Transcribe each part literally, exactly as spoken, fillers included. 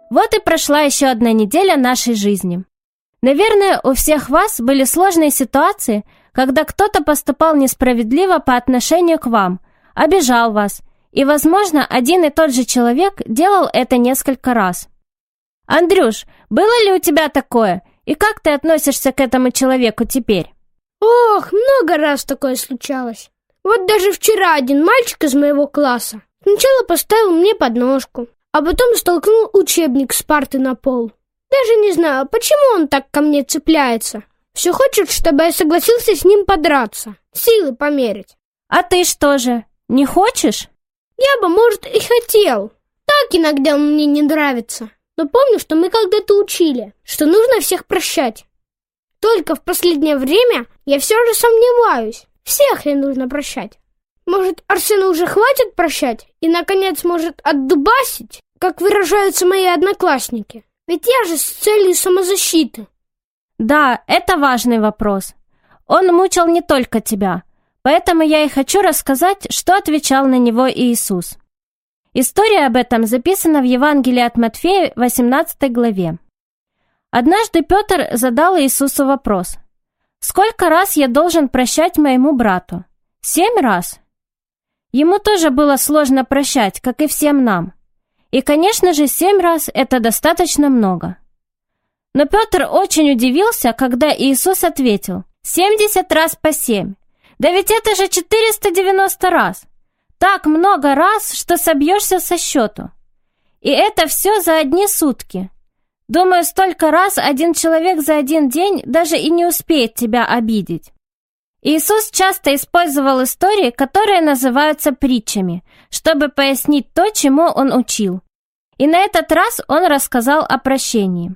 Вот и прошла еще одна неделя нашей жизни. Наверное, у всех вас были сложные ситуации, когда кто-то поступал несправедливо по отношению к вам, обижал вас, и, возможно, один и тот же человек делал это несколько раз. Андрюш, было ли у тебя такое, и как ты относишься к этому человеку теперь? Ох, много раз такое случалось. Вот даже вчера один мальчик из моего класса сначала поставил мне подножку, а потом столкнул учебник с парты на пол. Даже не знаю, почему он так ко мне цепляется. Все хочет, чтобы я согласился с ним подраться, силы померить. А ты что же, не хочешь? Я бы, может, и хотел. Так иногда он мне не нравится. Но помню, что мы когда-то учили, что нужно всех прощать. Только в последнее время я все же сомневаюсь, всех ли нужно прощать. Может, Арсену уже хватит прощать и, наконец, может отдубасить, как выражаются мои одноклассники? Ведь я же с целью самозащиты. Да, это важный вопрос. Он мучил не только тебя, поэтому я и хочу рассказать, что отвечал на него Иисус. История об этом записана в Евангелии от Матфея, восемнадцатой главе. Однажды Петр задал Иисусу вопрос: «Сколько раз я должен прощать моему брату? Семь раз?» Ему тоже было сложно прощать, как и всем нам. И, конечно же, семь раз – это достаточно много. Но Петр очень удивился, когда Иисус ответил: «семьдесят раз по семь. Да ведь это же четыреста девяносто раз. Так много раз, что собьешься со счету. И это все за одни сутки. Думаю, столько раз один человек за один день даже и не успеет тебя обидеть». Иисус часто использовал истории, которые называются притчами, чтобы пояснить то, чему Он учил. И на этот раз Он рассказал о прощении.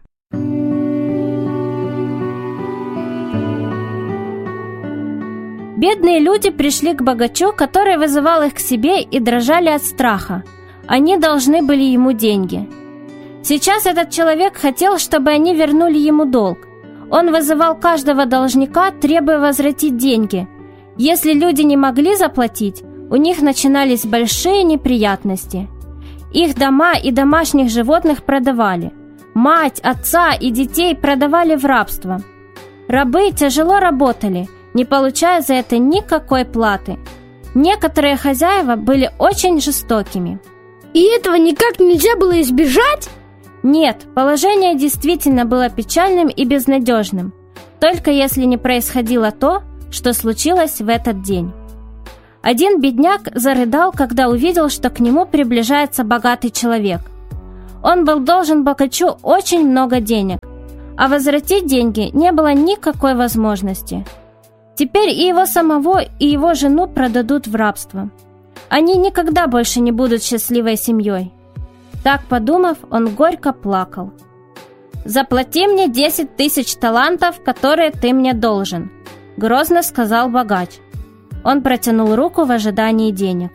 Бедные люди пришли к богачу, который вызывал их к себе, и дрожали от страха. Они должны были ему деньги. Сейчас этот человек хотел, чтобы они вернули ему долг. Он вызывал каждого должника, требуя возвратить деньги. Если люди не могли заплатить, у них начинались большие неприятности. Их дома и домашних животных продавали. Мать, отца и детей продавали в рабство. Рабы тяжело работали, не получая за это никакой платы. Некоторые хозяева были очень жестокими. И этого никак нельзя было избежать? Нет, положение действительно было печальным и безнадежным, только если не происходило то, что случилось в этот день. Один бедняк зарыдал, когда увидел, что к нему приближается богатый человек. Он был должен богачу очень много денег, а возвратить деньги не было никакой возможности. Теперь и его самого, и его жену продадут в рабство. Они никогда больше не будут счастливой семьей. Так подумав, он горько плакал. «Заплати мне десять тысяч талантов, которые ты мне должен», — грозно сказал богач. Он протянул руку в ожидании денег.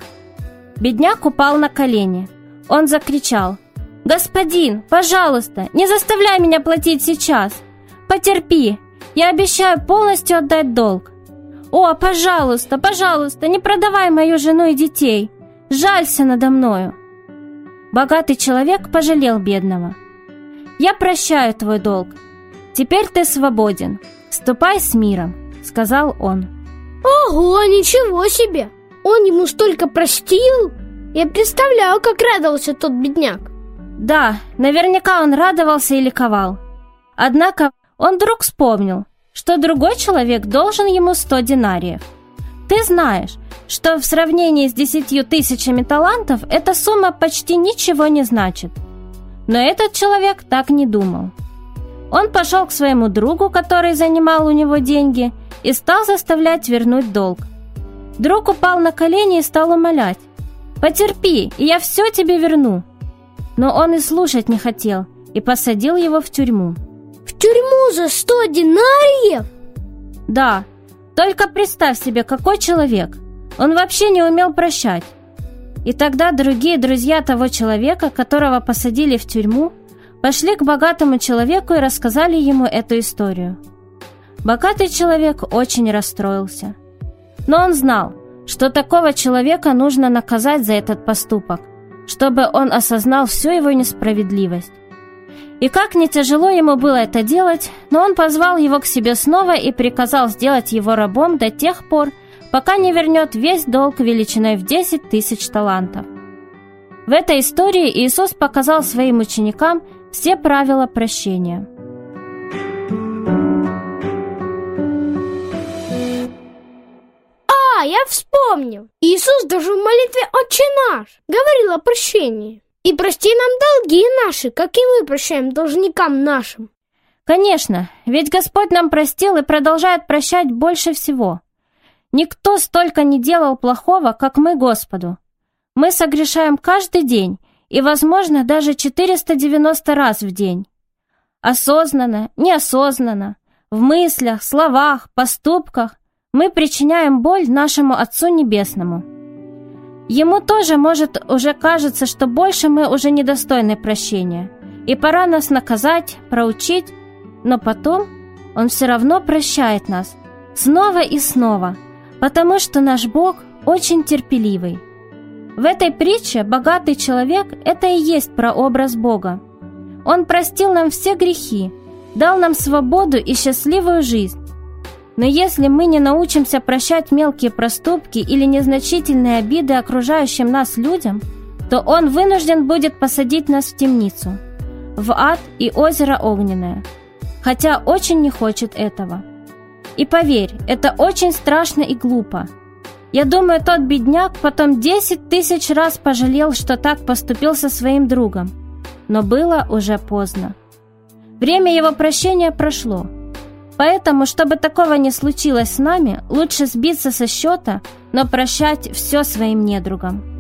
Бедняк упал на колени. Он закричал: «Господин, пожалуйста, не заставляй меня платить сейчас. Потерпи, я обещаю полностью отдать долг. О, пожалуйста, пожалуйста, не продавай мою жену и детей. Жалься надо мною». Богатый человек пожалел бедного. «Я прощаю твой долг. Теперь ты свободен. Ступай с миром», — сказал он. Ого, ничего себе! Он ему столько простил? Я представляю, как радовался тот бедняк. Да, наверняка он радовался и ликовал. Однако он вдруг вспомнил, что другой человек должен ему сто динариев. Ты знаешь, что в сравнении с десятью тысячами талантов эта сумма почти ничего не значит. Но этот человек так не думал. Он пошел к своему другу, который занимал у него деньги, и стал заставлять вернуть долг. Друг упал на колени и стал умолять: «Потерпи, и я все тебе верну». Но он и слушать не хотел, и посадил его в тюрьму. В тюрьму за сто динариев? Да, только представь себе, какой человек. Он вообще не умел прощать. И тогда другие друзья того человека, которого посадили в тюрьму, пошли к богатому человеку и рассказали ему эту историю. Богатый человек очень расстроился. Но он знал, что такого человека нужно наказать за этот поступок, чтобы он осознал всю его несправедливость. И как не тяжело ему было это делать, но он позвал его к себе снова и приказал сделать его рабом до тех пор, пока не вернет весь долг величиной в десять тысяч талантов. В этой истории Иисус показал своим ученикам все правила прощения. А, я вспомнил. Иисус даже в молитве «Отче наш» говорил о прощении. И прости нам долги наши, как и мы прощаем должникам нашим. Конечно, ведь Господь нам простил и продолжает прощать больше всего. Никто столько не делал плохого, как мы Господу. Мы согрешаем каждый день, и, возможно, даже четыреста девяносто раз в день. Осознанно, неосознанно, в мыслях, словах, поступках мы причиняем боль нашему Отцу Небесному. Ему тоже, может, уже кажется, что больше мы уже недостойны прощения, и пора нас наказать, проучить, но потом Он все равно прощает нас снова и снова, потому что наш Бог очень терпеливый. В этой притче богатый человек – это и есть прообраз Бога. Он простил нам все грехи, дал нам свободу и счастливую жизнь. Но если мы не научимся прощать мелкие проступки или незначительные обиды окружающим нас людям, то Он вынужден будет посадить нас в темницу, в ад и озеро огненное, хотя очень не хочет этого. И поверь, это очень страшно и глупо. Я думаю, тот бедняк потом десять тысяч раз пожалел, что так поступил со своим другом, но было уже поздно. Время его прощения прошло. Поэтому, чтобы такого не случилось с нами, лучше сбиться со счета, но прощать все своим недругам.